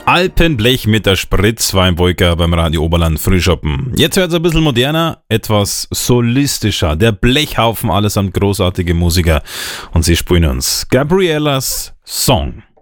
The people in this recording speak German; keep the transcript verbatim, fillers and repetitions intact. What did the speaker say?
Alpenblech mit der Spritzweinwolke beim Radio Oberland Frühschoppen. Jetzt wird es ein bisschen moderner, etwas solistischer. Der Blechhaufen, allesamt großartige Musiker. Und sie spielen uns Gabriellas Song.